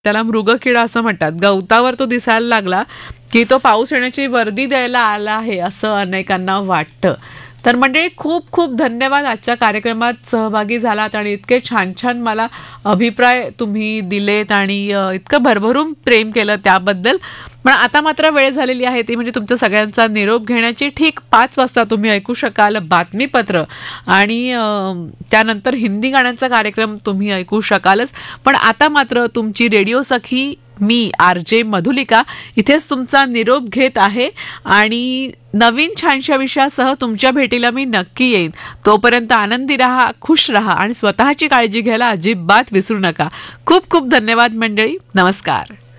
त्याला मृगकिडा असं म्हणतात. गवतावर तो दिसायला लागला की तो पाऊस येण्याची वर्दी द्यायला आला आहे असं अनेकांना वाटतं. तर मंडळी, खूप खूप धन्यवाद आजच्या कार्यक्रमात सहभागी झालात आणि इतके छान छान मला अभिप्राय तुम्ही दिलेत आणि इतकं भरभरून प्रेम केलं त्याबद्दल. पण आता मात्र वेळ झालेली आहे ती म्हणजे तुमच्या सगळ्यांचा निरोप घेण्याची. ठीक 5 वाजता तुम्ही ऐकू शकाल बातमीपत्र आणि त्यानंतर हिंदी गाण्यांचा कार्यक्रम तुम्ही ऐकू शकालच. पण आता मात्र तुमची रेडिओ सखी मी RJ मधुलिका इथेच तुमचा निरोप घेत आहे आणि नवीन छानशा विषयासह तुमच्या भेटीला मी नक्की येईन. तोपर्यंत आनंदी राहा, खुश राहा आणि स्वतःची काळजी घ्यायला अजिबात विसरू नका. खूप खूप धन्यवाद मंडळी. नमस्कार.